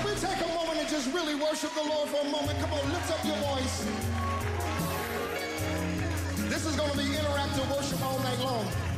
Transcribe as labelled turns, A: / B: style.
A: we take a moment and just really worship the Lord for a moment? Come on, lift up your voice. This is going to be interactive worship all night long.